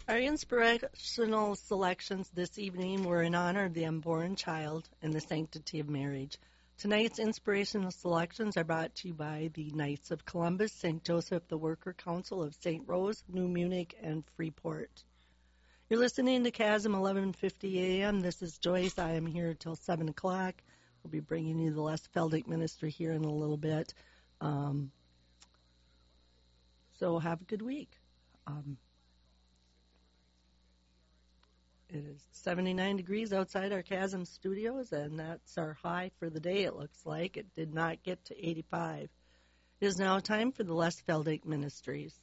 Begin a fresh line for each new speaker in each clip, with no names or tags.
Our inspirational selections this evening were in honor of the unborn child and the sanctity of marriage. Tonight's inspirational selections are brought to you by the Knights of Columbus, St. Joseph the Worker Council of St. Rose, New Munich, and Freeport. You're listening to Chasm 1150 AM. This is Joyce. I am here till 7 o'clock. We'll be bringing you the Les Feldick Ministry here in a little bit. So have a good week. It is 79 degrees outside our Chasm studios, and that's our high for the day, it looks like. It did not get to 85. It is now time for the Les Feldick Ministries.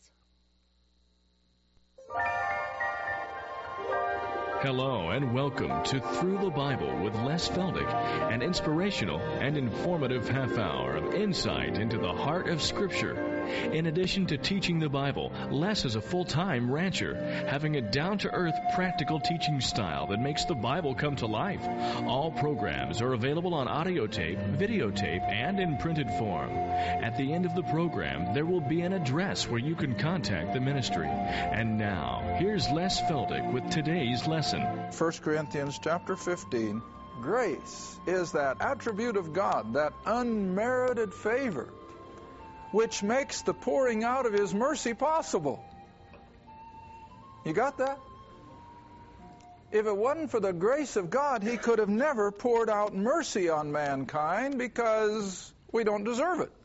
Hello and welcome to Through the Bible with Les Feldick, an inspirational and informative half hour of insight into the heart of Scripture. In addition to teaching the Bible, Les is a full-time rancher, having a down-to-earth, practical teaching style that makes the Bible come to life. All programs are available on audio tape, videotape, and in printed form. At the end of the program, there will be an address where you can contact the ministry. And now, here's Les Feldick with today's lesson.
1 Corinthians chapter 15. Grace is that attribute of God, that unmerited favor, which makes the pouring out of His mercy possible. You got that? If it wasn't for the grace of God, He could have never poured out mercy on mankind because we don't deserve it.